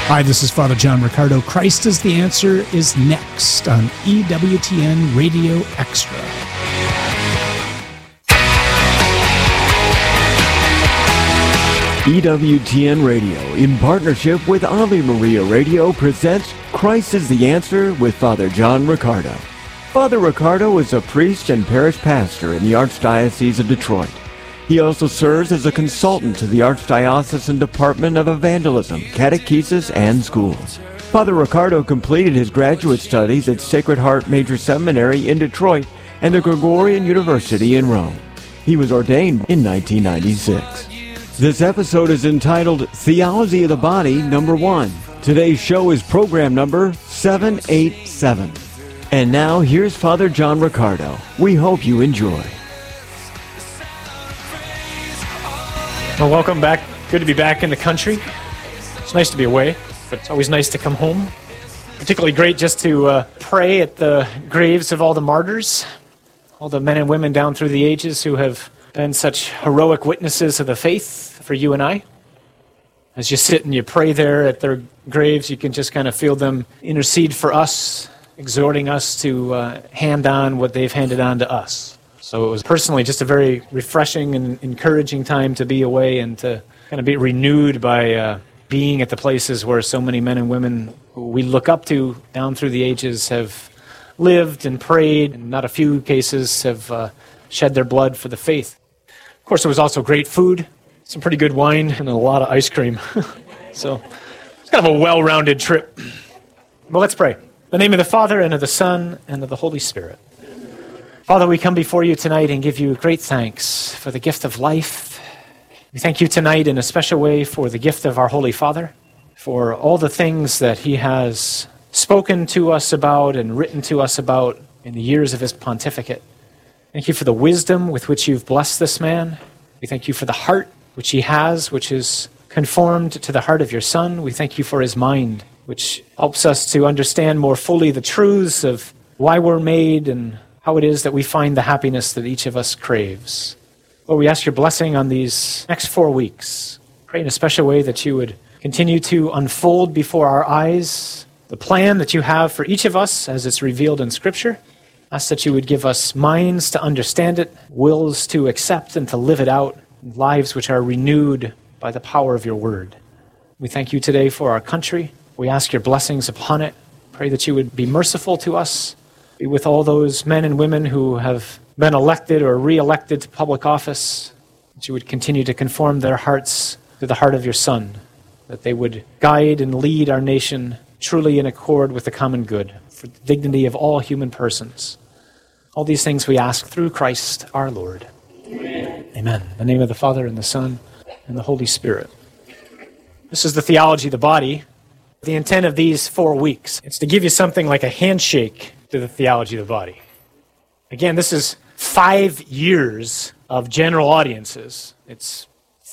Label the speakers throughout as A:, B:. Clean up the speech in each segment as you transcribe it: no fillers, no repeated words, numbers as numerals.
A: Hi, this is Father John Riccardo. Christ is the Answer is next on EWTN Radio Extra.
B: EWTN Radio, in partnership with Ave Maria Radio, presents Christ is the Answer with Father John Riccardo. Father Riccardo is a priest and parish pastor in the Archdiocese of Detroit. He also serves as a consultant to the Archdiocesan Department of Evangelism, Catechesis, and Schools. Father Riccardo completed his graduate studies at Sacred Heart Major Seminary in Detroit and the Gregorian University in Rome. He was ordained in 1996. This episode is entitled Theology of the Body, Number 1. Today's show is program number 787. And now, here's Father John Riccardo. We hope you enjoy.
C: Well, welcome back. Good to be back in the country. It's nice to be away, but it's always nice to come home. Particularly great just to pray at the graves of all the martyrs, all the men and women down through the ages who have been such heroic witnesses of the faith for you and I. As you sit and you pray there at their graves, you can just kind of feel them intercede for us, exhorting us to hand on what they've handed on to us. So it was personally just a very refreshing and encouraging time to be away and to kind of be renewed by being at the places where so many men and women who we look up to down through the ages have lived and prayed, and not a few cases have shed their blood for the faith. Of course, there was also great food, some pretty good wine, and a lot of ice cream. So it's kind of a well-rounded trip. But let's pray. In the name of the Father, and of the Son, and of the Holy Spirit. Father, we come before you tonight and give you great thanks for the gift of life. We thank you tonight in a special way for the gift of our Holy Father, for all the things that he has spoken to us about and written to us about in the years of his pontificate. Thank you for the wisdom with which you've blessed this man. We thank you for the heart which he has, which is conformed to the heart of your Son. We thank you for his mind, which helps us to understand more fully the truths of why we're made and how it is that we find the happiness that each of us craves. Lord, we ask your blessing on these next 4 weeks. Pray in a special way that you would continue to unfold before our eyes the plan that you have for each of us as it's revealed in Scripture. Ask that you would give us minds to understand it, wills to accept and to live it out, lives which are renewed by the power of your word. We thank you today for our country. We ask your blessings upon it. Pray that you would be merciful to us. Be with all those men and women who have been elected or re-elected to public office, that you would continue to conform their hearts to the heart of your Son, that they would guide and lead our nation truly in accord with the common good, for the dignity of all human persons. All these things we ask through Christ our Lord. Amen. Amen. In the name of the Father, and the Son, and the Holy Spirit. This is the theology of the body. The intent of these 4 weeks, it's to give you something like a handshake to the theology of the body. Again, this is 5 years of general audiences. It's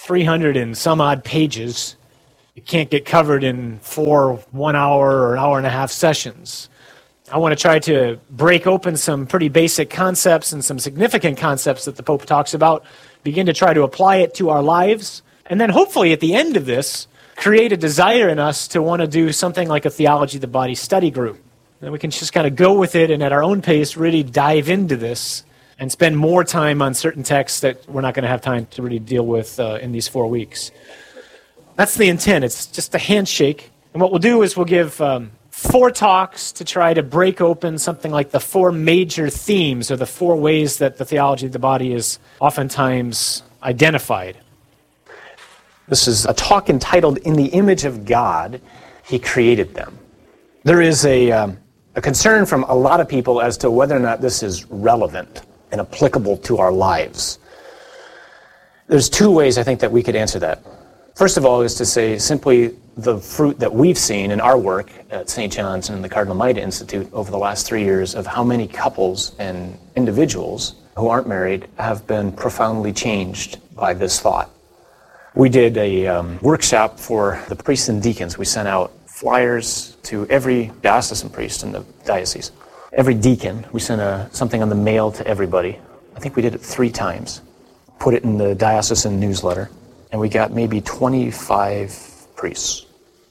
C: 300 and some odd pages. It can't get covered in 4 1-hour or hour and a half sessions. I want to try to break open some pretty basic concepts and some significant concepts that the Pope talks about, begin to try to apply it to our lives, and then hopefully at the end of this, create a desire in us to want to do something like a theology of the body study group. And we can just kind of go with it and at our own pace really dive into this and spend more time on certain texts that we're not going to have time to really deal with in these 4 weeks. That's the intent. It's just a handshake. And what we'll do is we'll give 4 talks to try to break open something like the 4 major themes or the 4 ways that the theology of the body is oftentimes identified. This is a talk entitled, In the Image of God, He Created Them. There is a concern from a lot of people as to whether or not this is relevant and applicable to our lives. There's 2 ways I think that we could answer that. First of all is to say simply the fruit that we've seen in our work at St. John's and the Cardinal Maida Institute over the last 3 years of how many couples and individuals who aren't married have been profoundly changed by this thought. We did a workshop for the priests and deacons. We sent out flyers to every diocesan priest in the diocese. Every deacon, we sent something on the mail to everybody. I think we did it 3 times. Put it in the diocesan newsletter, and we got maybe 25 priests.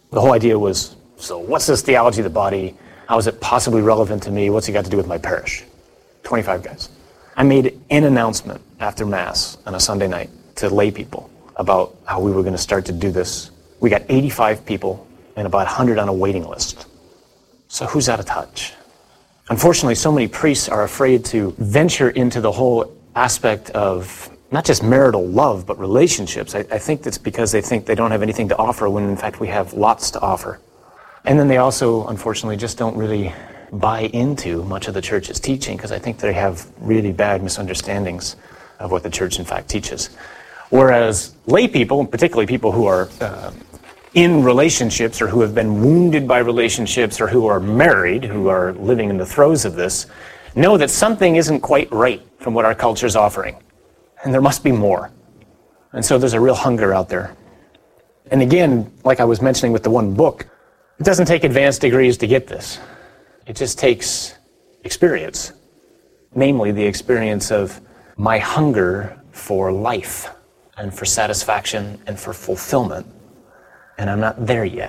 C: The whole idea was, so what's this theology of the body? How is it possibly relevant to me? What's it got to do with my parish? 25 guys. I made an announcement after Mass on a Sunday night to lay people about how we were going to start to do this. We got 85 people and about 100 on a waiting list. So who's out of touch? Unfortunately, so many priests are afraid to venture into the whole aspect of not just marital love, but relationships. I think that's because they think they don't have anything to offer when in fact we have lots to offer. And then they also, unfortunately, just don't really buy into much of the church's teaching because I think they have really bad misunderstandings of what the church in fact teaches. Whereas lay people, particularly people who are in relationships or who have been wounded by relationships or who are married, who are living in the throes of this, know that something isn't quite right from what our culture is offering. And there must be more. And so there's a real hunger out there. And again, like I was mentioning with the one book, it doesn't take advanced degrees to get this. It just takes experience. Namely, the experience of my hunger for life and for satisfaction and for fulfillment. And I'm not there yet.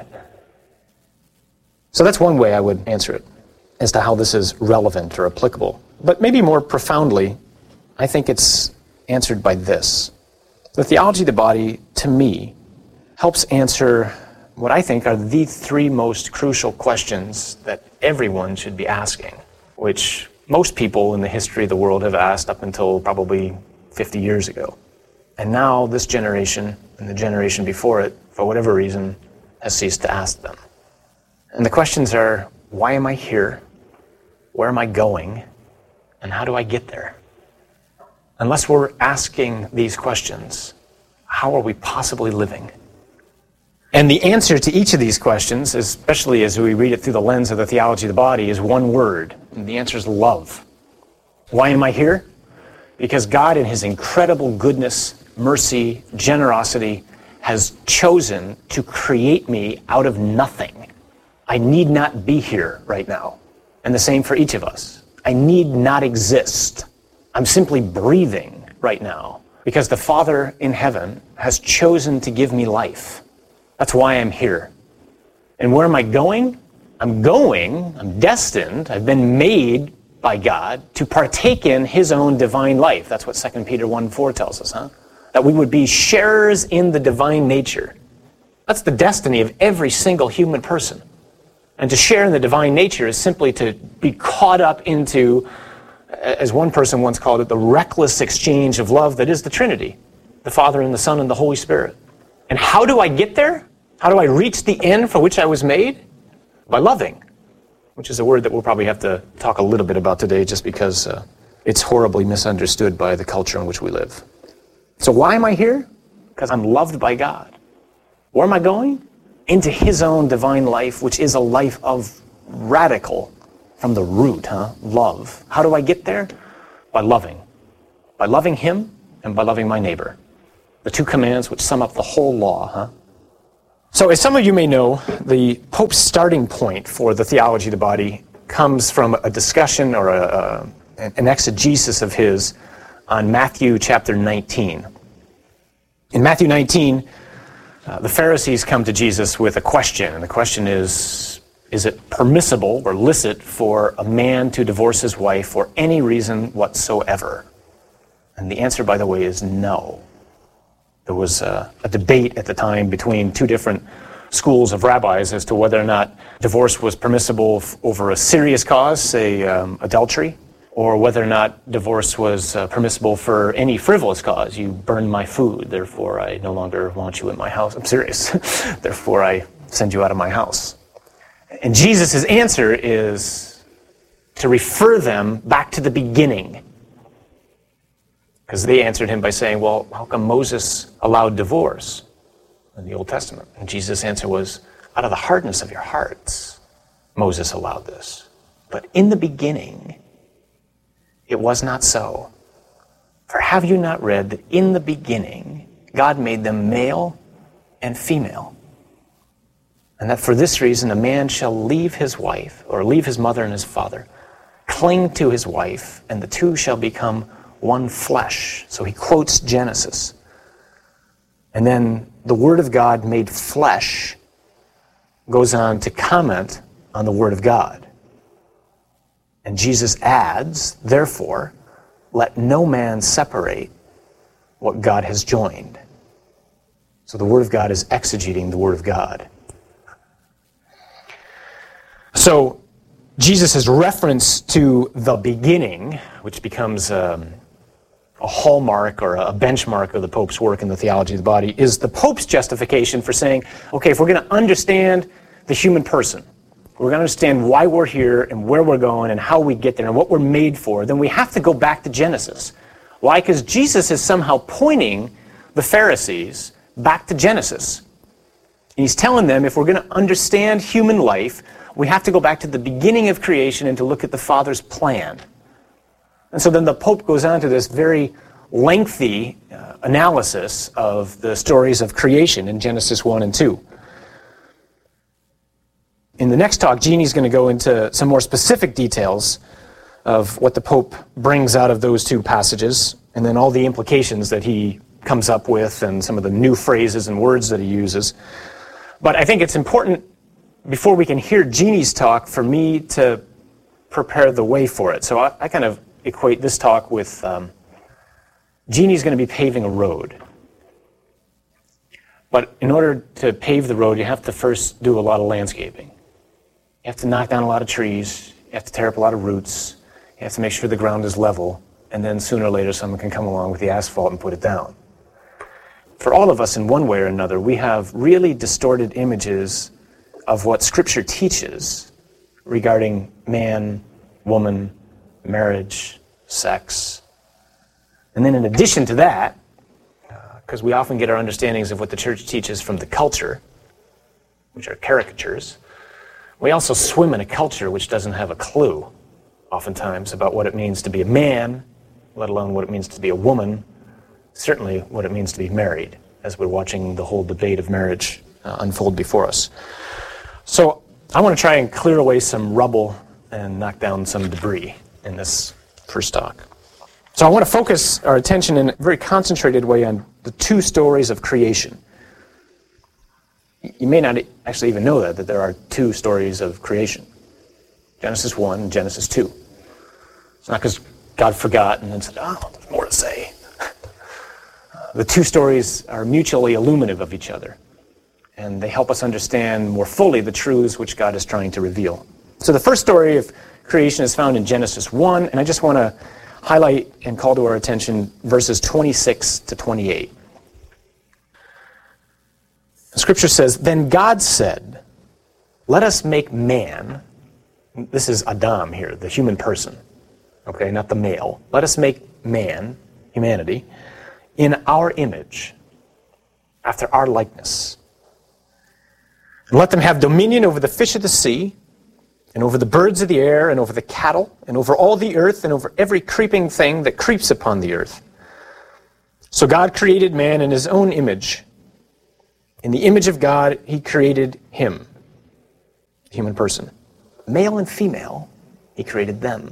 C: So that's one way I would answer it, as to how this is relevant or applicable. But maybe more profoundly, I think it's answered by this. The theology of the body, to me, helps answer what I think are the three most crucial questions that everyone should be asking, which most people in the history of the world have asked up until probably 50 years ago. And now this generation and the generation before it, for whatever reason, has ceased to ask them. And the questions are, why am I here? Where am I going? And how do I get there? Unless we're asking these questions, how are we possibly living? And the answer to each of these questions, especially as we read it through the lens of the theology of the body, is one word. And the answer is love. Why am I here? Because God, in his incredible goodness, mercy, generosity, has chosen to create me out of nothing. I need not be here right now. And the same for each of us. I need not exist. I'm simply breathing right now because the Father in heaven has chosen to give me life. That's why I'm here. And where am I going? I'm destined, I've been made by God to partake in his own divine life. That's what 2 Peter 1:4 tells us, That we would be sharers in the divine nature. That's the destiny of every single human person. And to share in the divine nature is simply to be caught up into, as one person once called it, the reckless exchange of love that is the Trinity, the Father and the Son and the Holy Spirit. And how do I get there? How do I reach the end for which I was made? By loving, which is a word that we'll probably have to talk a little bit about today just because it's horribly misunderstood by the culture in which we live. So why am I here? Because I'm loved by God. Where am I going? Into his own divine life, which is a life of radical, from the root, love. How do I get there? By loving. By loving him and by loving my neighbor. The two commands which sum up the whole law, So as some of you may know, the Pope's starting point for the theology of the body comes from a discussion or an exegesis of his on Matthew chapter 19. In Matthew 19, the Pharisees come to Jesus with a question, and the question is it permissible or licit for a man to divorce his wife for any reason whatsoever? And the answer, by the way, is no. There was a debate at the time between two different schools of rabbis as to whether or not divorce was permissible over a serious cause, say adultery, or whether or not divorce was permissible for any frivolous cause. You burned my food, therefore I no longer want you in my house. I'm serious. Therefore I send you out of my house. And Jesus' answer is to refer them back to the beginning. Because they answered him by saying, well, how come Moses allowed divorce in the Old Testament? And Jesus' answer was, out of the hardness of your hearts, Moses allowed this. But in the beginning, it was not so. For have you not read that in the beginning, God made them male and female? And that for this reason, a man shall leave his wife, or leave his mother and his father, cling to his wife, and the two shall become one flesh. So he quotes Genesis. And then the Word of God made flesh
D: goes on to comment on the Word of God. And Jesus adds, therefore, let no man separate what God has joined. So the Word of God is exegeting the Word of God. So Jesus' reference to the beginning, which becomes a hallmark or a benchmark of the Pope's work in the theology of the body, is the Pope's justification for saying, okay, if we're going to understand the human person, we're going to understand why we're here and where we're going and how we get there and what we're made for, then we have to go back to Genesis. Why? Because Jesus is somehow pointing the Pharisees back to Genesis. And he's telling them if we're going to understand human life, we have to go back to the beginning of creation and to look at the Father's plan. And so then the Pope goes on to this very lengthy analysis of the stories of creation in Genesis 1 and 2. In the next talk, Jeannie's going to go into some more specific details of what the Pope brings out of those two passages, and then all the implications that he comes up with and some of the new phrases and words that he uses. But I think it's important, before we can hear Jeannie's talk, for me to prepare the way for it. So I kind of equate this talk with Jeannie's going to be paving a road. But in order to pave the road, you have to first do a lot of landscaping. You have to knock down a lot of trees. You have to tear up a lot of roots. You have to make sure the ground is level. And then sooner or later, someone can come along with the asphalt and put it down. For all of us, in one way or another, we have really distorted images of what Scripture teaches regarding man, woman, marriage, sex. And then in addition to that, because we often get our understandings of what the church teaches from the culture, which are caricatures, we also swim in a culture which doesn't have a clue, oftentimes, about what it means to be a man, let alone what it means to be a woman, certainly what it means to be married, as we're watching the whole debate of marriage unfold before us. So I want to try and clear away some rubble and knock down some debris in this first talk. So I want to focus our attention in a very concentrated way on the two stories of creation. You may not actually even know that there are two stories of creation. Genesis 1 and Genesis 2. It's not because God forgot and then said, oh, there's more to say. The two stories are mutually illuminative of each other, and they help us understand more fully the truths which God is trying to reveal. So the first story of creation is found in Genesis 1, and I just want to highlight and call to our attention verses 26 to 28. The Scripture says, "Then God said, let us make man," this is Adam here, the human person, okay, not the male. "Let us make man," humanity, "in our image, after our likeness. And let them have dominion over the fish of the sea, and over the birds of the air, and over the cattle, and over all the earth, and over every creeping thing that creeps upon the earth." So God created man in his own image. In the image of God, he created him, the human person. Male and female, he created them.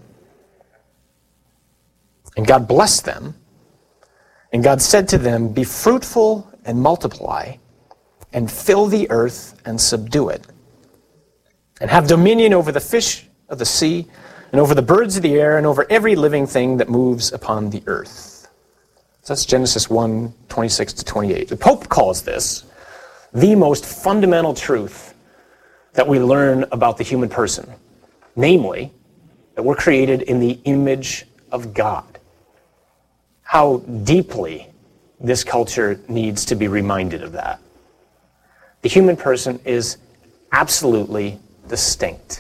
D: And God blessed them. And God said to them, "Be fruitful and multiply, and fill the earth and subdue it, and have dominion over the fish of the sea, and over the birds of the air, and over every living thing that moves upon the earth." So that's Genesis 1, 26 to 28. The Pope calls this the most fundamental truth that we learn about the human person, namely, that we're created in the image of God. How deeply this culture needs to be reminded of that. The human person is absolutely distinct.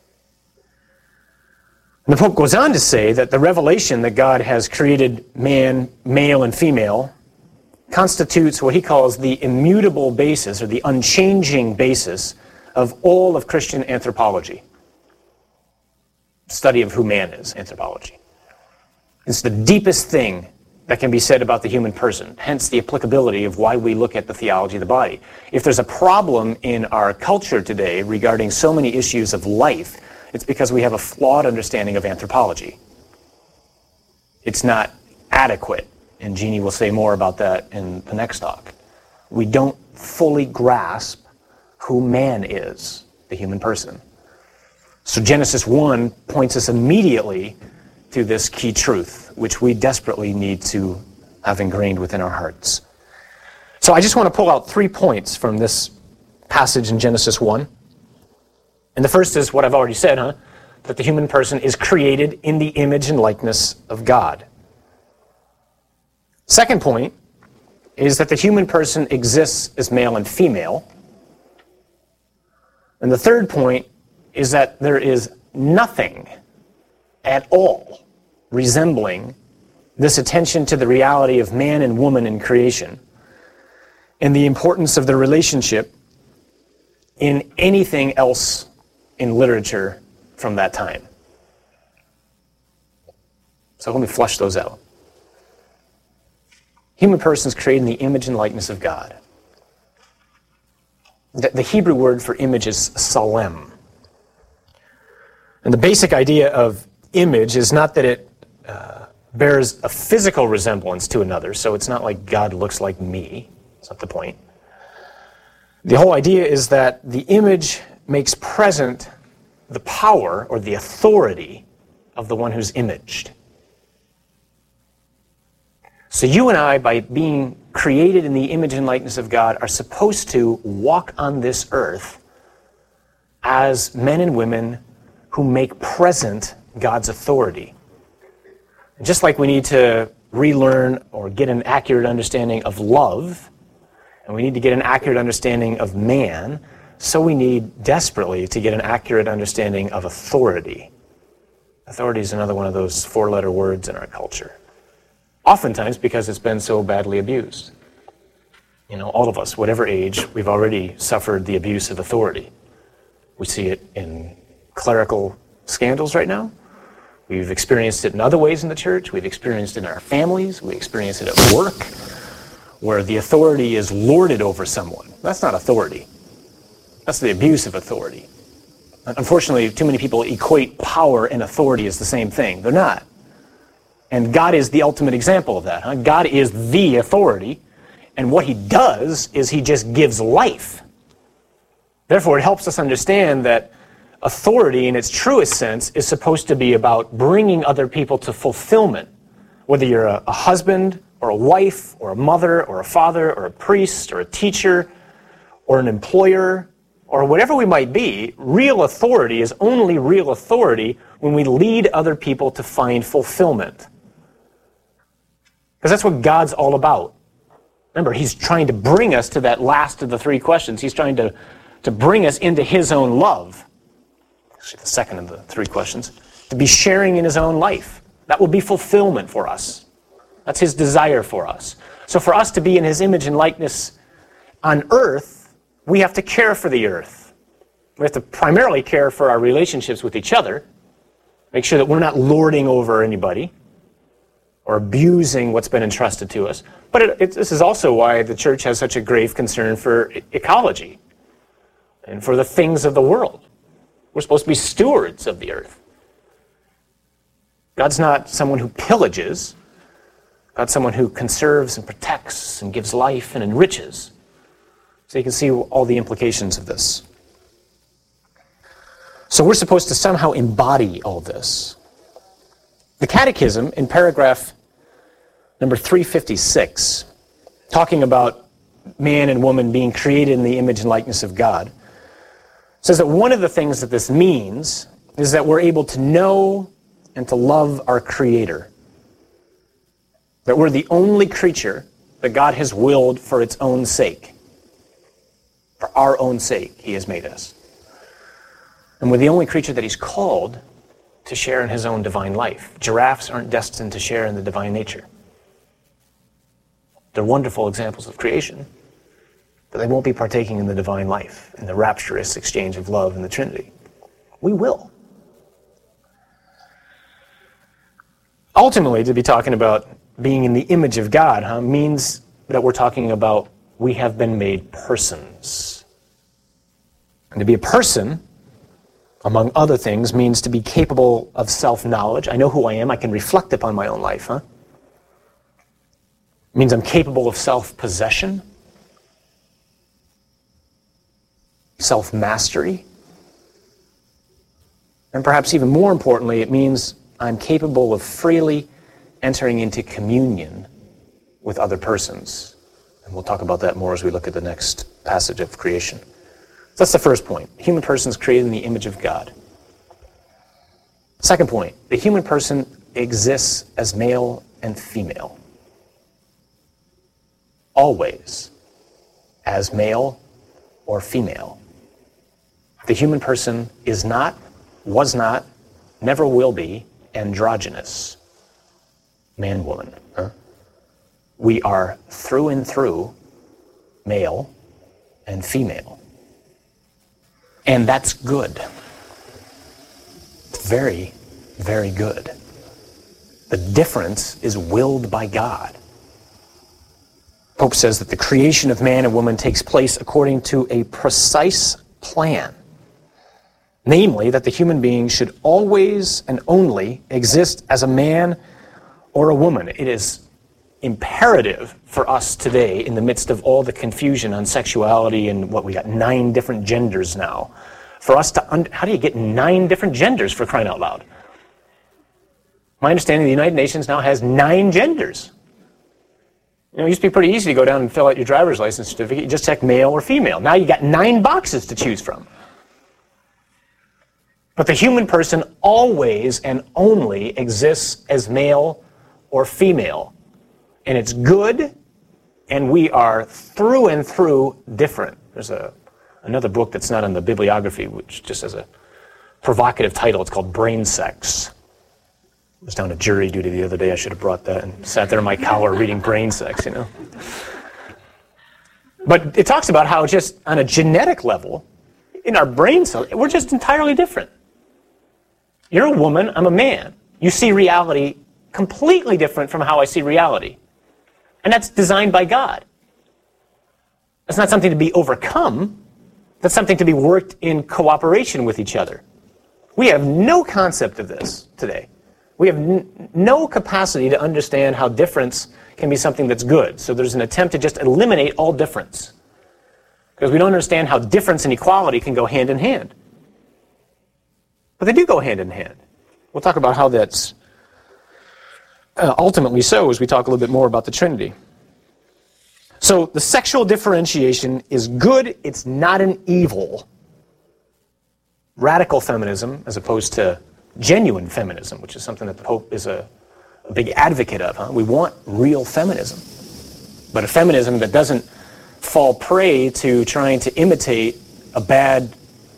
D: And the Pope goes on to say that the revelation that God has created man, male and female, constitutes what he calls the immutable basis, or the unchanging basis, of all of Christian anthropology. Study of who man is, anthropology. It's the deepest thing that can be said about the human person, hence the applicability of why we look at the theology of the body. If there's a problem in our culture today regarding so many issues of life, it's because we have a flawed understanding of anthropology. It's not adequate, and Jeannie will say more about that in the next talk. We don't fully grasp who man is, the human person. So Genesis 1 points us immediately to this key truth, which we desperately need to have ingrained within our hearts. So I just want to pull out 3 points from this passage in Genesis 1. And the first is what I've already said, that the human person is created in the image and likeness of God. Second point is that the human person exists as male and female. And the third point is that there is nothing at all resembling this attention to the reality of man and woman in creation and the importance of the relationship in anything else in literature from that time. So let me flesh those out. Human person is created in the image and likeness of God. The Hebrew word for image is salem. And the basic idea of image is not that it bears a physical resemblance to another, so it's not like God looks like me. That's not the point. The whole idea is that the image makes present the power or the authority of the one who's imaged. So you and I, by being created in the image and likeness of God, are supposed to walk on this earth as men and women who make present God's authority. And just like we need to relearn or get an accurate understanding of love, and we need to get an accurate understanding of man, so we need desperately to get an accurate understanding of authority. Authority is another one of those 4-letter words in our culture. Oftentimes because it's been so badly abused. You know, all of us, whatever age, we've already suffered the abuse of authority. We see it in clerical scandals right now. We've experienced it in other ways in the church. We've experienced it in our families. We experience it at work, where the authority is lorded over someone. That's not authority. That's the abuse of authority. Unfortunately, too many people equate power and authority as the same thing. They're not. And God is the ultimate example of that. God is the authority, and what he does is he just gives life. Therefore, it helps us understand that authority in its truest sense is supposed to be about bringing other people to fulfillment. Whether you're a husband or a wife or a mother or a father or a priest or a teacher or an employer or whatever we might be, real authority is only real authority when we lead other people to find fulfillment. Because that's what God's all about. Remember, he's trying to bring us to that last of the 3 questions. He's trying to bring us into his own love. Actually, the second of the 3 questions. To be sharing in his own life. That will be fulfillment for us. That's his desire for us. So for us to be in his image and likeness on earth, we have to care for the earth. We have to primarily care for our relationships with each other. Make sure that we're not lording over anybody or abusing what's been entrusted to us. But this is also why the church has such a grave concern for ecology and for the things of the world. We're supposed to be stewards of the earth. God's not someone who pillages. God's someone who conserves and protects and gives life and enriches. So you can see all the implications of this. So we're supposed to somehow embody all this. The Catechism, in paragraph number 356, talking about man and woman being created in the image and likeness of God, says that one of the things that this means is that we're able to know and to love our Creator. That we're the only creature that God has willed for its own sake. For our own sake, he has made us. And we're the only creature that he's called to share in his own divine life. Giraffes aren't destined to share in the divine nature. They're wonderful examples of creation, but they won't be partaking in the divine life, in the rapturous exchange of love in the Trinity. We will. Ultimately, to be talking about being in the image of God means that we're talking about we have been made persons. And to be a person, among other things, means to be capable of self-knowledge. I know who I am. I can reflect upon my own life. It means I'm capable of self-possession. self-mastery. And perhaps even more importantly, it means I'm capable of freely entering into communion with other persons. And we'll talk about that more as we look at the next passage of creation. So that's the first point. The human person is created in the image of God. Second point, the human person exists as male and female. Always as male or female. The human person is not, was not, never will be androgynous. Man, woman. Huh? We are through and through male and female. And that's good. Very, very good. The difference is willed by God. Pope says that the creation of man and woman takes place according to a precise plan. Namely, that the human being should always and only exist as a man or a woman. It is imperative for us today, in the midst of all the confusion on sexuality and what we got 9 different genders now, for us to how do you get 9 different genders, for crying out loud? My understanding, the United Nations now has 9 genders. You know, it used to be pretty easy to go down and fill out your driver's license certificate. You just check male or female. Now you got 9 boxes to choose from. But the human person always and only exists as male or female. And it's good, and we are through and through different. There's another book that's not on the bibliography, which just has a provocative title. It's called Brain Sex. I was down at jury duty the other day. I should have brought that and sat there in my collar reading Brain Sex, you know. But it talks about how just on a genetic level, in our brain cells, we're just entirely different. You're a woman, I'm a man. You see reality completely different from how I see reality. And that's designed by God. That's not something to be overcome. That's something to be worked in cooperation with each other. We have no concept of this today. We have no capacity to understand how difference can be something that's good. So there's an attempt to just eliminate all difference. Because we don't understand how difference and equality can go hand in hand. But they do go hand in hand. We'll talk about how that's ultimately so as we talk a little bit more about the Trinity. So the sexual differentiation is good, it's not an evil. Radical feminism, as opposed to genuine feminism, which is something that the Pope is a big advocate of. Huh? We want real feminism. But a feminism that doesn't fall prey to trying to imitate a bad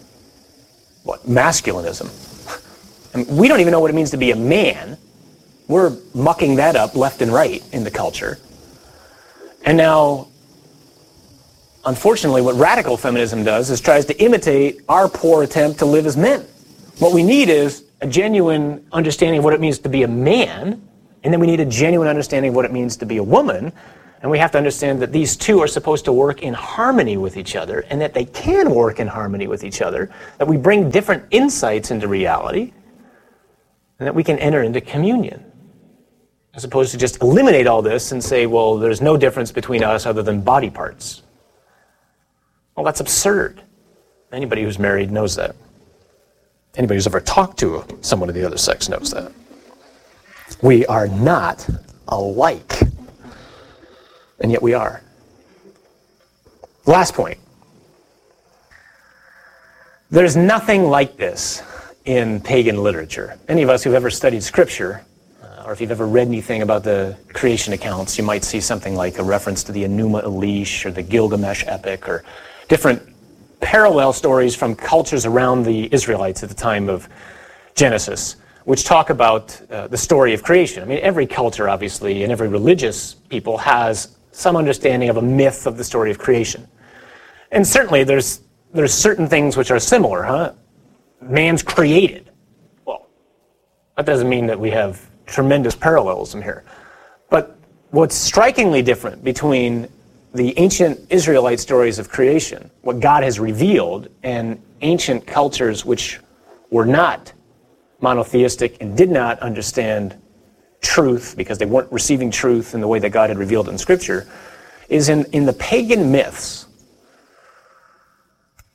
D: masculinism. I mean, we don't even know what it means to be a man. We're mucking that up left and right in the culture. And now, unfortunately, what radical feminism does is tries to imitate our poor attempt to live as men. What we need is a genuine understanding of what it means to be a man, and then we need a genuine understanding of what it means to be a woman, and we have to understand that these two are supposed to work in harmony with each other, and that they can work in harmony with each other, that we bring different insights into reality, and that we can enter into communion. As opposed to just eliminate all this and say, well, there's no difference between us other than body parts. Well, that's absurd. Anybody who's married knows that. Anybody who's ever talked to someone of the other sex knows that. We are not alike. And yet we are. Last point. There's nothing like this in pagan literature. Any of us who've ever studied Scripture, or if you've ever read anything about the creation accounts, you might see something like a reference to the Enuma Elish or the Gilgamesh epic, or different parallel stories from cultures around the Israelites at the time of Genesis, which talk about the story of creation. I mean, every culture, obviously, and every religious people has some understanding of a myth of the story of creation. And certainly there's certain things which are similar, huh? Man's created. Well, that doesn't mean that we have tremendous parallelism here. But what's strikingly different between the ancient Israelite stories of creation, what God has revealed, and ancient cultures which were not monotheistic and did not understand truth because they weren't receiving truth in the way that God had revealed it in Scripture, is in the pagan myths.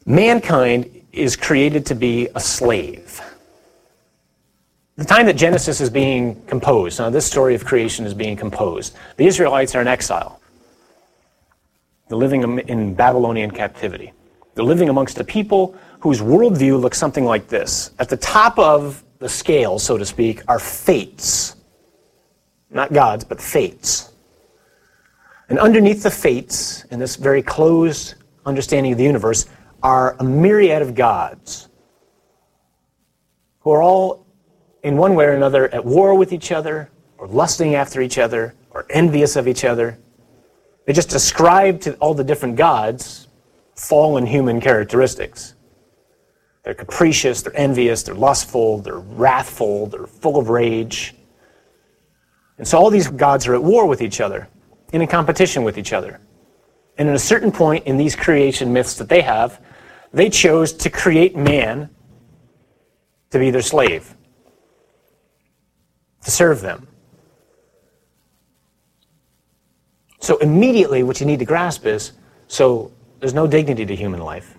D: mankind is created to be a slave. The time that Genesis is being composed, now this story of creation is being composed, the Israelites are in exile. They're living in Babylonian captivity. They're living amongst a people whose worldview looks something like this. At the top of the scale, so to speak, are fates. Not gods, but fates. And underneath the fates, in this very closed understanding of the universe, are a myriad of gods who are all, in one way or another, at war with each other, or lusting after each other, or envious of each other. They just ascribe to all the different gods fallen human characteristics. They're capricious, they're envious, they're lustful, they're wrathful, they're full of rage. And so all these gods are at war with each other, and in competition with each other. And at a certain point in these creation myths that they have, they chose to create man to be their slave, to serve them. So immediately what you need to grasp is, so there's no dignity to human life.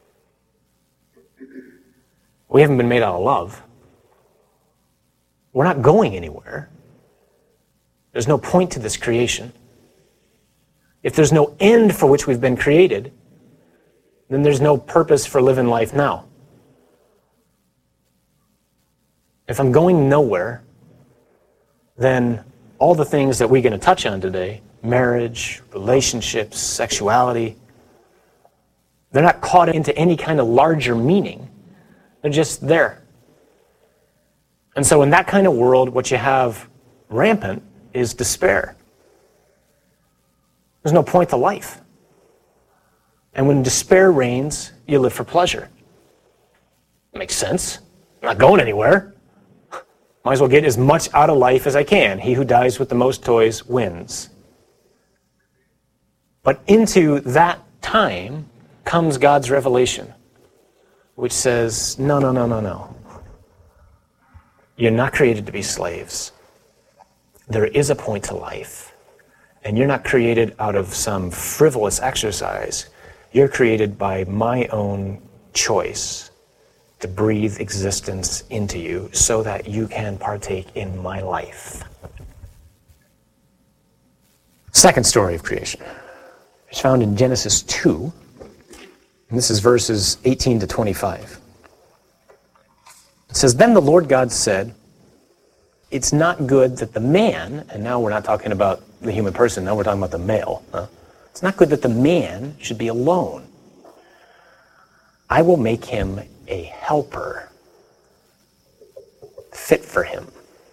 D: We haven't been made out of love. We're not going anywhere. There's no point to this creation. If there's no end for which we've been created, then there's no purpose for living life now. If I'm going nowhere, then all the things that we're going to touch on today, marriage, relationships, sexuality, they're not caught into any kind of larger meaning. They're just there. And so in that kind of world, what you have rampant is despair. There's no point to life. And when despair reigns, you live for pleasure. Makes sense. I'm not going anywhere. Might as well get as much out of life as I can. He who dies with the most toys wins. But into that time comes God's revelation, which says, no. You're not created to be slaves. There is a point to life. And you're not created out of some frivolous exercise. You're created by my own choice to breathe existence into you so that you can partake in my life. Second story of creation. It's found in Genesis 2. And this is verses 18 to 25. It says, "Then the Lord God said, it's not good that the man," and now we're not talking about the human person, now we're talking about the male. It's not good that the man should be alone. I will make him a helper fit for him.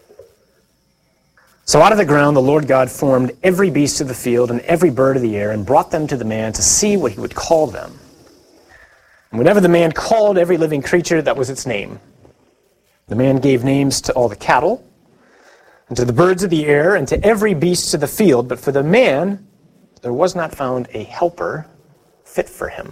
D: So out of the ground the Lord God formed every beast of the field and every bird of the air and brought them to the man to see what he would call them. And whenever the man called every living creature, that was its name. The man gave names to all the cattle, and to the birds of the air, and to every beast of the field. But for the man, there was not found a helper fit for him.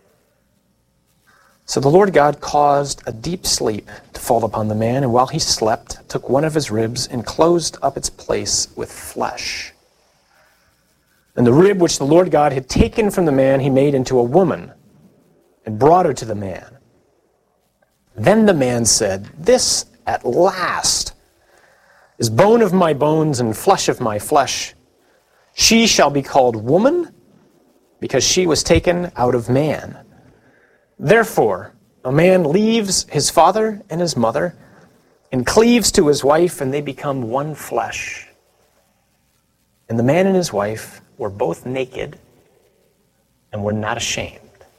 D: So the Lord God caused a deep sleep to fall upon the man, and while he slept, took one of his ribs and closed up its place with flesh. And the rib which the Lord God had taken from the man, he made into a woman, and brought her to the man. Then the man said, "This at last is bone of my bones and flesh of my flesh. She shall be called woman, because she was taken out of man. Therefore, a man leaves his father and his mother, and cleaves to his wife, and they become one flesh. And the man and his wife were both naked, and were not ashamed."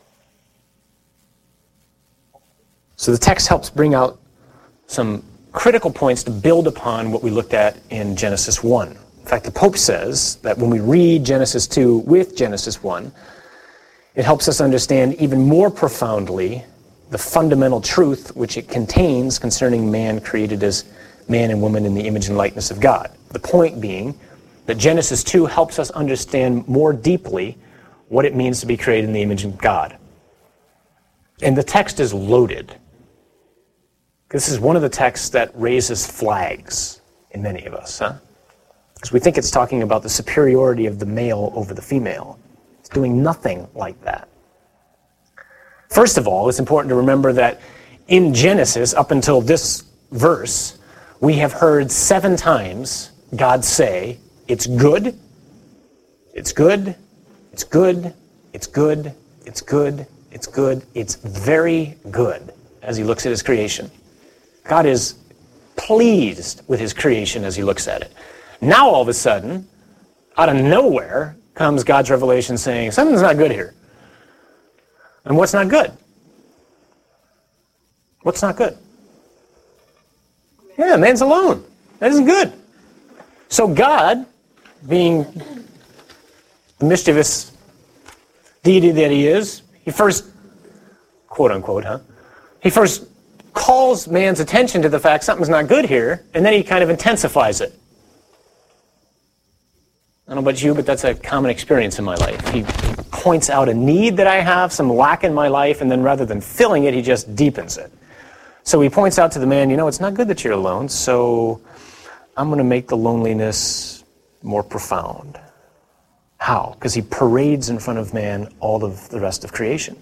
D: So the text helps bring out some critical points to build upon what we looked at in Genesis 1. In fact, the Pope says that when we read Genesis 2 with Genesis 1, it helps us understand even more profoundly the fundamental truth which it contains concerning man created as man and woman in the image and likeness of God. The point being that Genesis 2 helps us understand more deeply what it means to be created in the image of God. And the text is loaded. This is one of the texts that raises flags in many of us, because we think it's talking about the superiority of the male over the female. It's doing nothing like that. First of all, it's important to remember that in Genesis, up until this verse, we have heard 7 times God say, it's good, it's good, it's good, it's good, it's good, it's good, it's very good, as he looks at his creation. God is pleased with his creation as he looks at it. Now all of a sudden, out of nowhere, comes God's revelation saying, something's not good here. And what's not good? What's not good? Yeah, man's alone. That isn't good. So God, being the mischievous deity that he is, he first, quote unquote, he first calls man's attention to the fact something's not good here, and then he kind of intensifies it. I don't know about you, but that's a common experience in my life. He points out a need that I have, some lack in my life, and then rather than filling it, he just deepens it. So he points out to the man, it's not good that you're alone, so I'm going to make the loneliness more profound. How? Because he parades in front of man all of the rest of creation.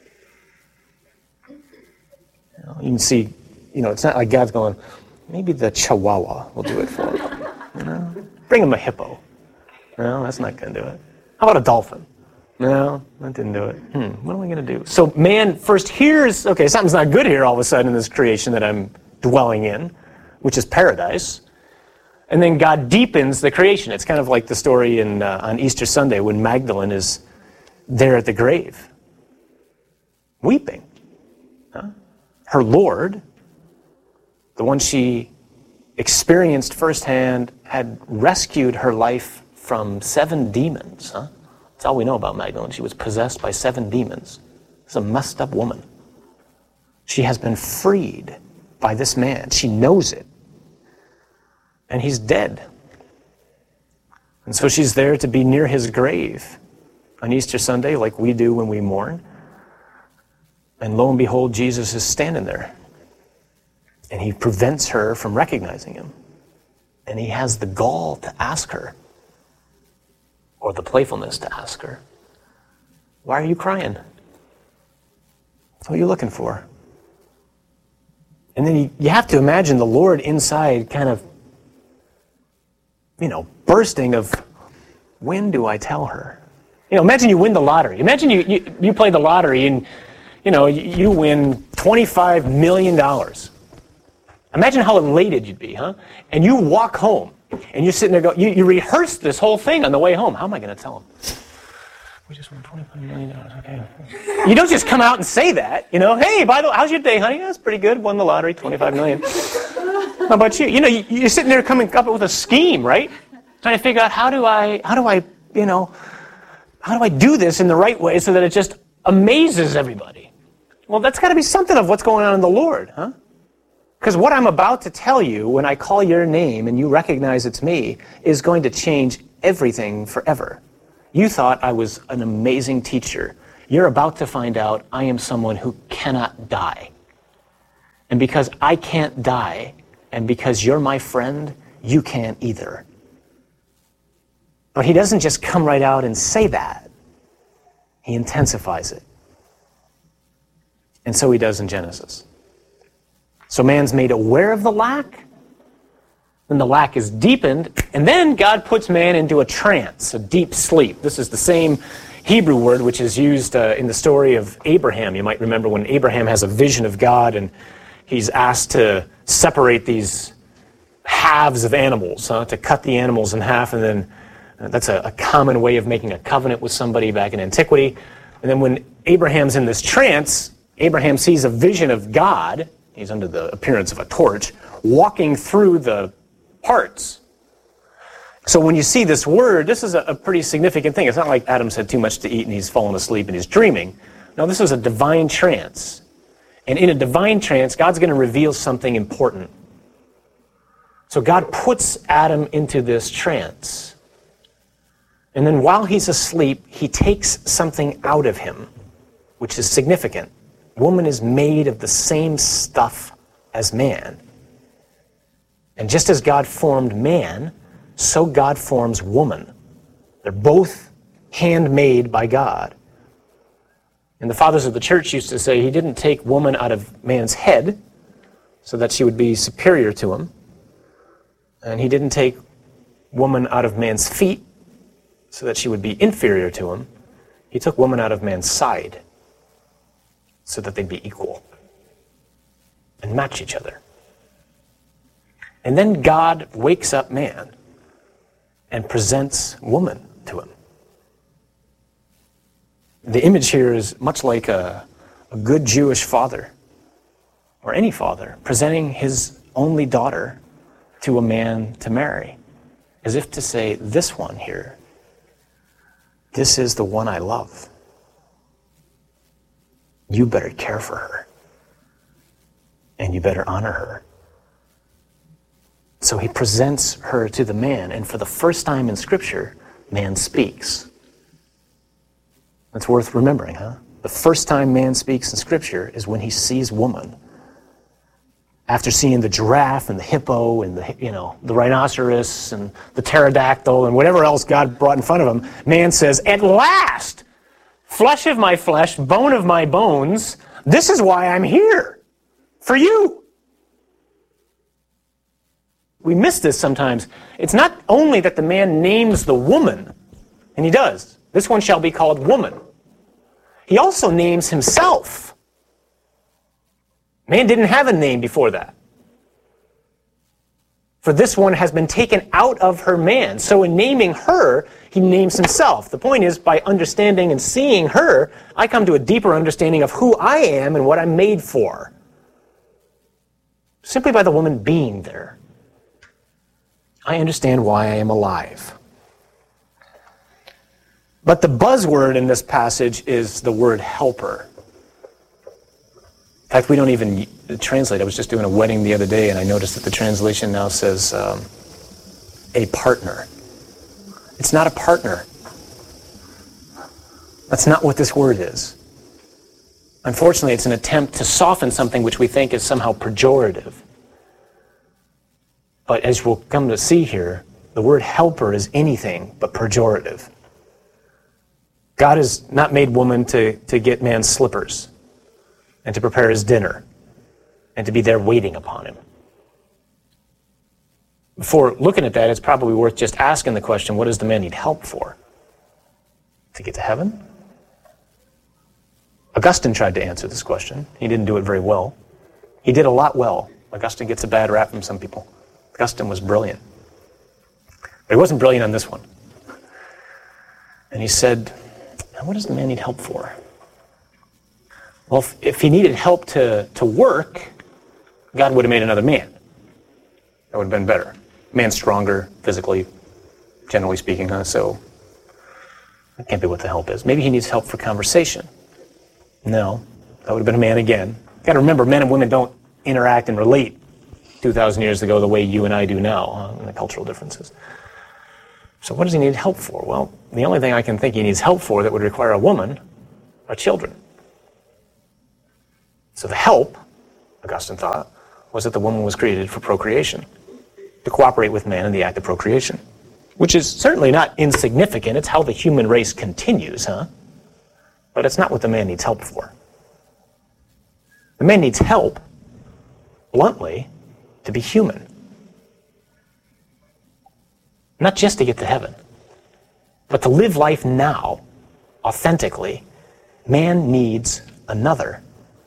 D: You can see, it's not like God's going, maybe the chihuahua will do it for him. Bring him a hippo. No, that's not going to do it. How about a dolphin? No, that didn't do it. What am I going to do? So man first hears, okay, something's not good here all of a sudden in this creation that I'm dwelling in, which is paradise. And then God deepens the creation. It's kind of like the story on Easter Sunday when Magdalene is there at the grave, weeping. Her Lord, the one she experienced firsthand, had rescued her life from 7 demons. That's all we know about Magdalene. She was possessed by 7 demons. She's a messed up woman. She has been freed by this man. She knows it. And he's dead. And so she's there to be near his grave on Easter Sunday, like we do when we mourn. And lo and behold, Jesus is standing there. And he prevents her from recognizing him. And he has the gall to ask her, or the playfulness to ask her, why are you crying? What are you looking for? And then you have to imagine the Lord inside kind of, bursting of, when do I tell her? Imagine you win the lottery. Imagine you play the lottery and, you win $25 million. Imagine how elated you'd be, And you walk home. And you're sitting there you rehearse this whole thing on the way home. How am I going to tell him? We just won $25 million. Okay. You don't just come out and say that. Hey, by the way, how's your day, honey? That's pretty good. Won the lottery, $25 million. How about you? You're sitting there coming up with a scheme, right? Trying to figure out how do I do this in the right way so that it just amazes everybody? Well, that's got to be something of what's going on in the Lord, Because what I'm about to tell you when I call your name and you recognize it's me is going to change everything forever. You thought I was an amazing teacher. You're about to find out I am someone who cannot die. And because I can't die, and because you're my friend, you can't either. But he doesn't just come right out and say that. He intensifies it. And so he does in Genesis. So man's made aware of the lack, then the lack is deepened, and then God puts man into a trance, a deep sleep. This is the same Hebrew word which is used in the story of Abraham. You might remember when Abraham has a vision of God and he's asked to separate these halves of animals, to cut the animals in half, and then that's a common way of making a covenant with somebody back in antiquity. And then when Abraham's in this trance, Abraham sees a vision of God. He's under the appearance of a torch, walking through the parts. So when you see this word, this is a pretty significant thing. It's not like Adam's had too much to eat and he's fallen asleep and he's dreaming. No, this is a divine trance. And in a divine trance, God's going to reveal something important. So God puts Adam into this trance. And then while he's asleep, he takes something out of him, which is significant. Woman is made of the same stuff as man. And just as God formed man, so God forms woman. They're both handmade by God. And the fathers of the church used to say he didn't take woman out of man's head so that she would be superior to him. And he didn't take woman out of man's feet so that she would be inferior to him. He took woman out of man's side so that they'd be equal and match each other. And then God wakes up man and presents woman to him. The image here is much like a good Jewish father, or any father, presenting his only daughter to a man to marry, as if to say, this one here, this is the one I love. You better care for her, and you better honor her. So he presents her to the man, and for the first time in Scripture, man speaks. That's worth remembering, huh? The first time man speaks in Scripture is when he sees woman. After seeing the giraffe and the hippo and the rhinoceros and the pterodactyl and whatever else God brought in front of him, man says, "At last, flesh of my flesh, bone of my bones, this is why I'm here, for you." We miss this sometimes. It's not only that the man names the woman, and he does. This one shall be called woman. He also names himself. Man didn't have a name before that. For this one has been taken out of her man. So in naming her, he names himself. The point is, by understanding and seeing her, I come to a deeper understanding of who I am and what I'm made for. Simply by the woman being there, I understand why I am alive. But the buzzword in this passage is the word helper. In fact, we don't even translate. I was just doing a wedding the other day, and I noticed that the translation now says a partner. It's not a partner. That's not what this word is. Unfortunately, it's an attempt to soften something which we think is somehow pejorative. But as we'll come to see here, the word helper is anything but pejorative. God has not made woman to get man's slippers and to prepare his dinner and to be there waiting upon him. Before looking at that, it's probably worth just asking the question, what does the man need help for? To get to heaven? Augustine tried to answer this question. He didn't do it very well. He did a lot well. Augustine gets a bad rap from some people. Augustine was brilliant. But he wasn't brilliant on this one. And he said, what does the man need help for? Well, if he needed help to work, God would have made another man. That would have been better. Man's stronger physically, generally speaking, huh? So that can't be what the help is. Maybe he needs help for conversation. No, that would have been a man again. You've got to remember, men and women don't interact and relate 2,000 years ago the way you and I do now, and the cultural differences. So what does he need help for? Well, the only thing I can think he needs help for that would require a woman are children. So the help, Augustine thought, was that the woman was created for procreation, to cooperate with man in the act of procreation, which is certainly not insignificant. It's how the human race continues, huh? But it's not what the man needs help for. The man needs help, bluntly, to be human. Not just to get to heaven, but to live life now, authentically. Man needs another.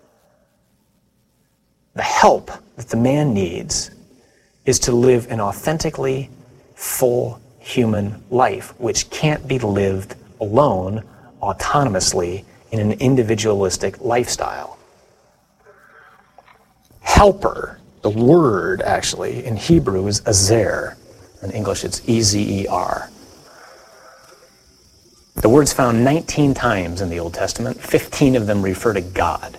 D: The help that the man needs is to live an authentically full human life, which can't be lived alone, autonomously, in an individualistic lifestyle. Helper, the word actually in Hebrew is azer. In English, it's E-Z-E-R. The word's found 19 times in the Old Testament. 15 of them refer to God.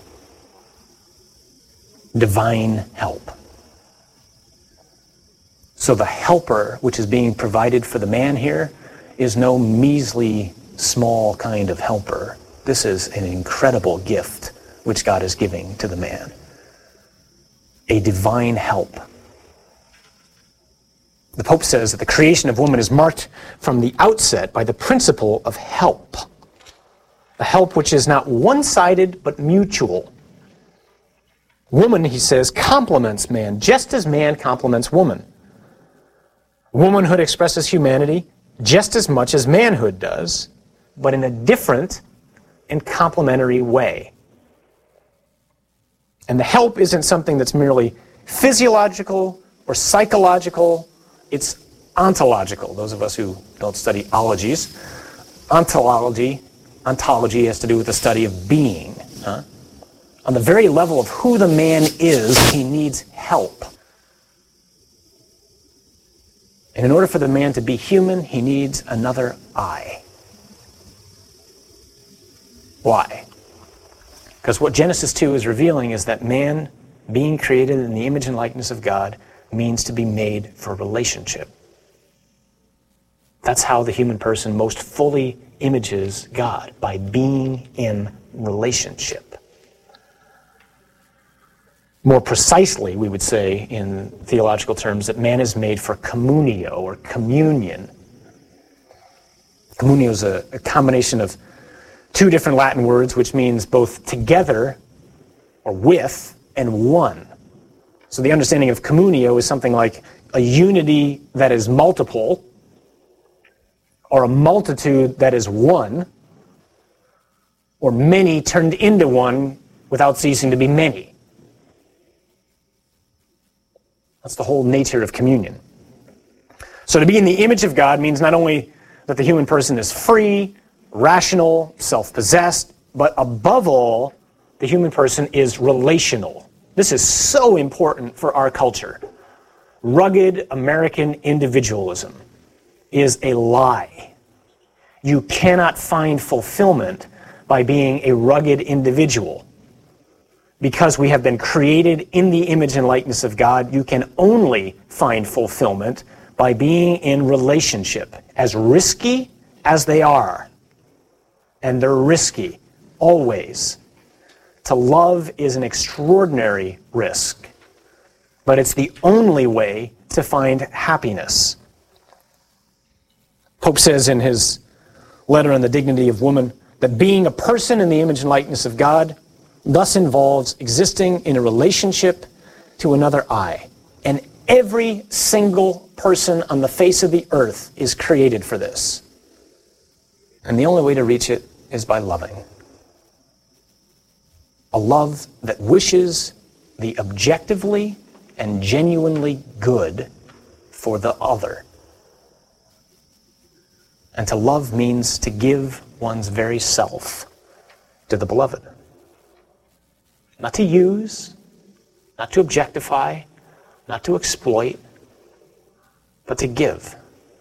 D: Divine help. So the helper, which is being provided for the man here, is no measly, small kind of helper. This is an incredible gift which God is giving to the man. A divine help. The Pope says that the creation of woman is marked from the outset by the principle of help.
C: A help which is not one-sided, but mutual. Woman, he says, complements man, just as man complements woman. Womanhood expresses humanity just as much as manhood does, but in a different and complementary way. And the help isn't something that's merely physiological or psychological, it's ontological. Those of us who don't study ologies, ontology has to do with the study of being. On the very level of who the man is, he needs help. And in order for the man to be human, he needs another eye. Why? Because what Genesis 2 is revealing is that man, being created in the image and likeness of God, means to be made for relationship. That's how the human person most fully images God, by being in relationship. More precisely, we would say in theological terms that man is made for communio or communion. Communio is a combination of two different Latin words which means both together or with and one. So the understanding of communio is something like a unity that is multiple or a multitude that is one, or many turned into one without ceasing to be many. That's the whole nature of communion. So to be in the image of God means not only that the human person is free, rational, self-possessed, but above all, the human person is relational. This is so important for our culture. Rugged American individualism is a lie. You cannot find fulfillment by being a rugged individual. Because we have been created in the image and likeness of God, you can only find fulfillment by being in relationship. As risky as they are, and they're risky, always. To love is an extraordinary risk, but it's the only way to find happiness. Pope says in his letter on the dignity of woman that being a person in the image and likeness of God thus involves existing in a relationship to another I. And every single person on the face of the earth is created for this. And the only way to reach it is by loving. A love that wishes the objectively and genuinely good for the other. And to love means to give one's very self to the beloved. Not to use, not to objectify, not to exploit, but to give.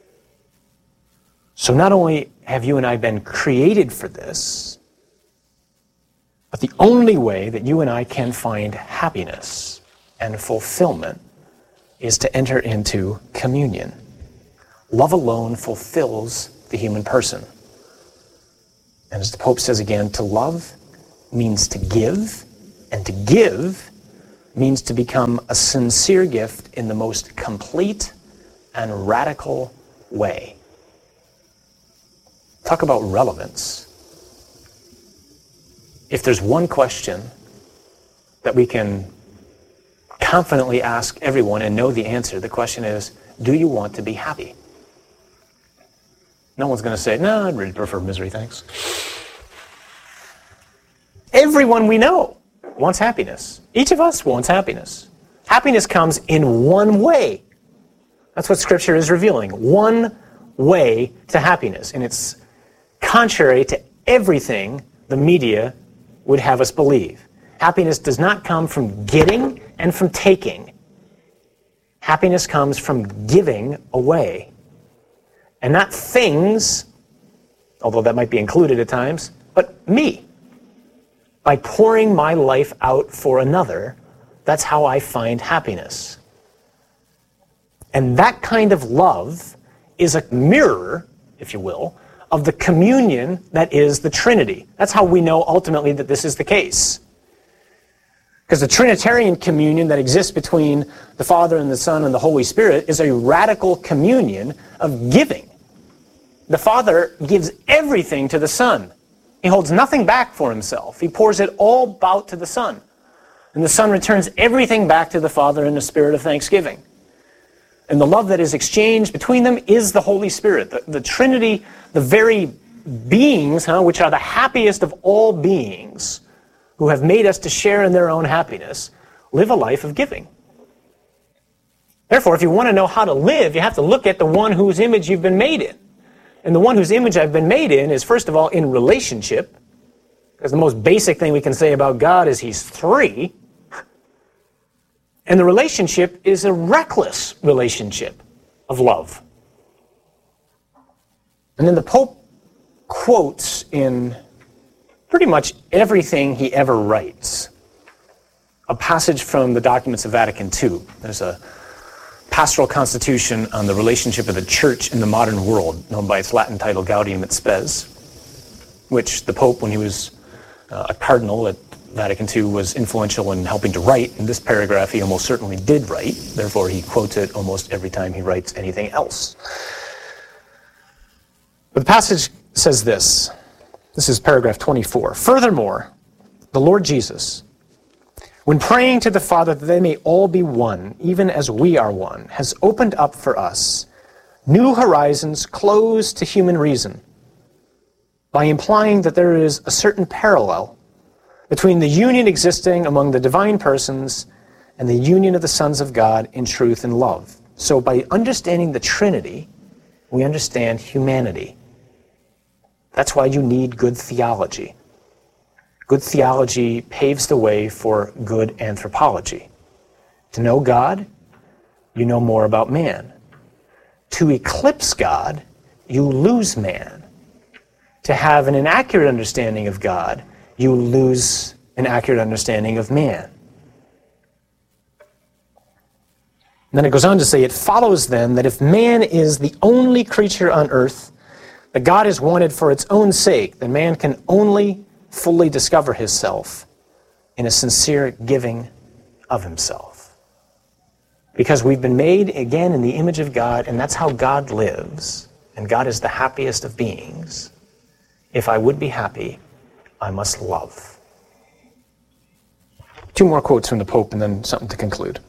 C: So not only have you and I been created for this, but the only way that you and I can find happiness and fulfillment is to enter into communion. Love alone fulfills the human person. And as the Pope says again, to love means to give, and to give means to become a sincere gift in the most complete and radical way. Talk about relevance. If there's one question that we can confidently ask everyone and know the answer, the question is, do you want to be happy? No one's going to say, no, I'd really prefer misery, thanks. Everyone we know wants happiness. Each of us wants happiness. Happiness comes in one way. That's what Scripture is revealing. One way to happiness. And it's contrary to everything the media would have us believe. Happiness does not come from getting and from taking. Happiness comes from giving away. And not things, although that might be included at times, but me. By pouring my life out for another, that's how I find happiness. And that kind of love is a mirror, if you will, of the communion that is the Trinity. That's how we know ultimately that this is the case. Because the Trinitarian communion that exists between the Father and the Son and the Holy Spirit is a radical communion of giving. The Father gives everything to the Son.
D: He holds nothing back for himself. He pours it all out to the Son. And the Son returns everything back to the Father in the spirit of thanksgiving. And the love that is exchanged between them is the Holy Spirit. The Trinity, the very beings, which are the happiest of all beings, who have made us to share in their own happiness, live a life of giving. Therefore, if you want to know how to live, you have to look at the one whose image you've been made in. And the one whose image I've been made in is, first of all, in relationship, because the most basic thing we can say about God is he's three. And the relationship is a reckless relationship of love. And then the Pope quotes in pretty much everything he ever writes a passage from the documents of Vatican II. There's a pastoral constitution on the relationship of the Church in the modern world, known by its Latin title Gaudium et Spes, which the Pope, when he was a cardinal at Vatican II, was influential in helping to write. In this paragraph, he almost certainly did write. Therefore, he quotes it almost every time he writes anything else. But the passage says this. This is paragraph 24. Furthermore, the Lord Jesus, when praying to the Father that they may all be one, even as we are one, has opened up for us new horizons closed to human reason by implying that there is a certain parallel between the union existing among the divine persons and the union of the sons of God in truth and love. So by understanding the Trinity, we understand humanity. That's why you need good theology. Good theology paves the way for good anthropology. To know God, you know more about man. To eclipse God, you lose man. To have an inaccurate understanding of God, you lose an accurate understanding of man. And then it goes on to say, it follows then that if man is the only creature on earth that God has wanted for its own sake, then man can only fully discover himself in a sincere giving of himself. Because we've been made again in the image of God, and that's how God lives. And God is the happiest of beings. If I would be happy, I must love. Two more quotes from the Pope and then something to conclude.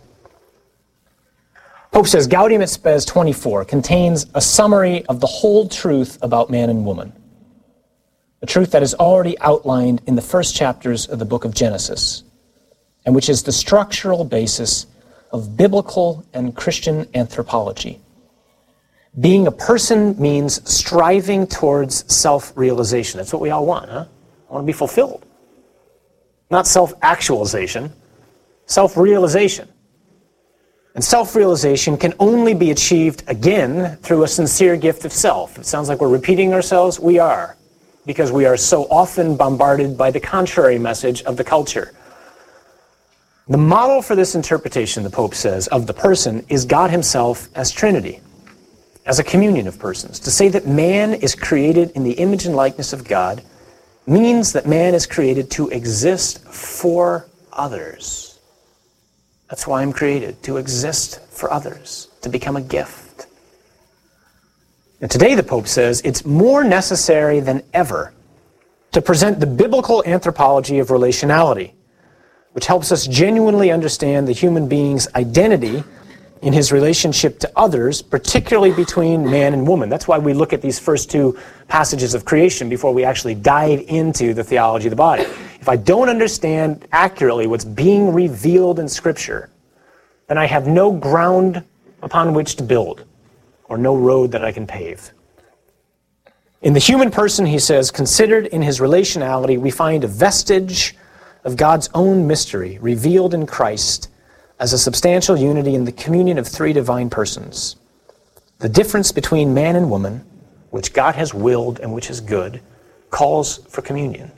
D: Pope says, Gaudium et Spes 24 contains a summary of the whole truth about man and woman. A truth that is already outlined in the first chapters of the book of Genesis, and which is the structural basis of biblical and Christian anthropology. Being a person means striving towards self-realization. That's what we all want, huh? I want to be fulfilled. Not self-actualization, self-realization. And self-realization can only be achieved, again, through a sincere gift of self. It sounds like we're repeating ourselves. We are, because we are so often bombarded by the contrary message of the culture. The model for this interpretation, the Pope says, of the person is God himself as Trinity, as a communion of persons. To say that man is created in the image and likeness of God means that man is created to exist for others. That's why I'm created, to exist for others, to become a gift. And today, the Pope says, it's more necessary than ever to present the biblical anthropology of relationality, which helps us genuinely understand the human being's identity in his relationship to others, particularly between man and woman. That's why we look at these first two passages of creation before we actually dive into the theology of the body. If I don't understand accurately what's being revealed in Scripture, then I have no ground upon which to build, or no road that I can pave. In the human person, he says, considered in his relationality, we find a vestige of God's own mystery revealed in Christ as a substantial unity in the communion of three divine persons. The difference between man and woman, which God has willed and which is good, calls for communion.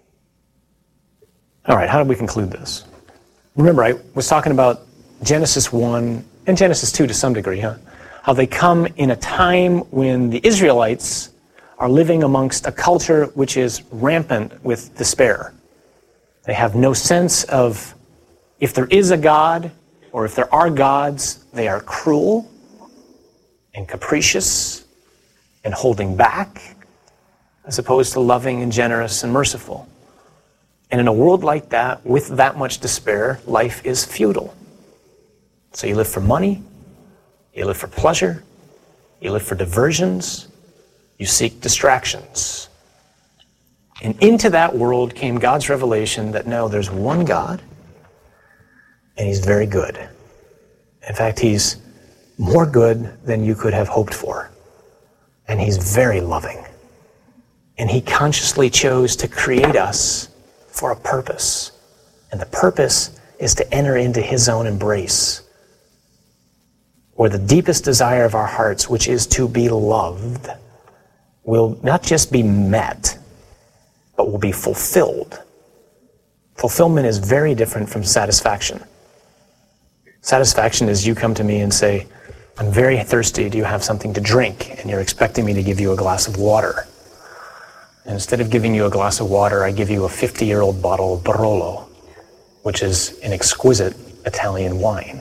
D: All right, how do we conclude this? Remember, I was talking about Genesis 1 and Genesis 2 to some degree, how they come in a time when the Israelites are living amongst a culture which is rampant with despair. They have no sense of if there is a God or if there are gods. They are cruel and capricious and holding back. as opposed to loving and generous and merciful. And in a world like that, with that much despair, life is futile. So you live for money, you live for pleasure, you live for diversions, you seek distractions. And into that world came God's revelation that no, there's one God, and He's very good. In fact, He's more good than you could have hoped for. And He's very loving. And He consciously chose to create us for a purpose. And the purpose is to enter into His own embrace, where the deepest desire of our hearts, which is to be loved, will not just be met, but will be fulfilled. Fulfillment is very different from satisfaction. Satisfaction is you come to me and say, I'm very thirsty, do you have something to drink? And you're expecting me to give you a glass of water. And instead of giving you a glass of water, I give you a 50-year-old bottle of Barolo, which is an exquisite Italian wine.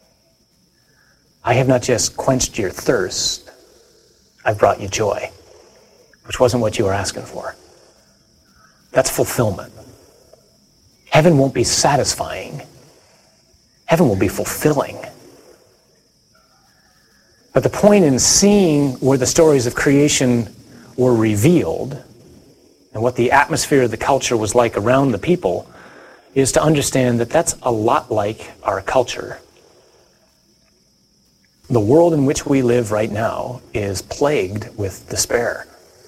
D: I have not just quenched your thirst, I've brought you joy, which wasn't what you were asking for. That's fulfillment. Heaven won't be satisfying. Heaven will be fulfilling. But the point in seeing where the stories of creation were revealed and what the atmosphere of the culture was like around the people is to understand that that's a lot like our culture. The world in which we live right now is plagued with despair.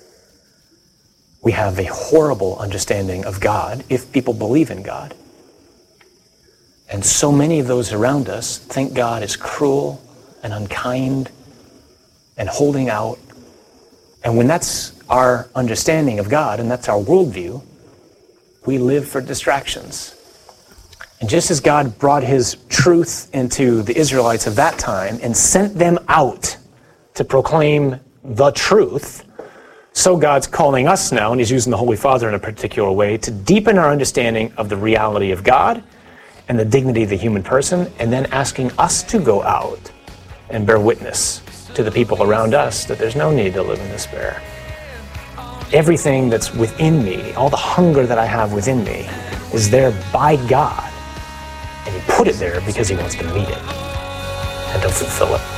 D: We have a horrible understanding of God if people believe in God. And so many of those around us think God is cruel and unkind and holding out. And when that's our understanding of God and that's our worldview, we live for distractions. And just as God brought His truth into the Israelites of that time and sent them out to proclaim the truth, so God's calling us now, and He's using the Holy Father in a particular way, to deepen our understanding of the reality of God and the dignity of the human person, and then asking us to go out and bear witness to the people around us that there's no need to live in despair. Everything that's within me, all the hunger that I have within me, is there by God. And He put it there because He wants to meet it and to fulfill it.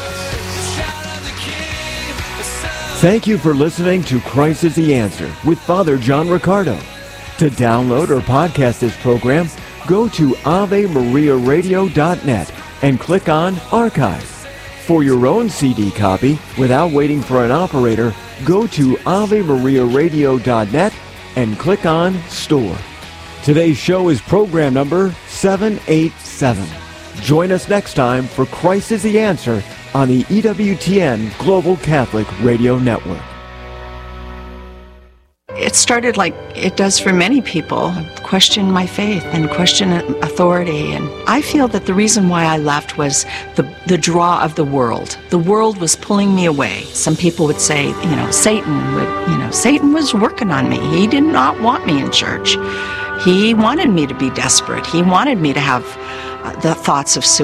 B: Thank you for listening to Christ is the Answer with Father John Riccardo. To download or podcast this program, go to AveMariaRadio.net and click on Archive. For your own CD copy, without waiting for an operator, go to AveMariaRadio.net and click on Store. Today's show is program number 787. Join us next time for Christ is the Answer on the EWTN Global Catholic Radio Network.
E: It started like it does for many people, question my faith and question authority. And I feel that the reason why I left was the draw of the world. The world was pulling me away. Some people would say, Satan was working on me. He did not want me in church. He wanted me to be desperate. He wanted me to have the thoughts of suicide.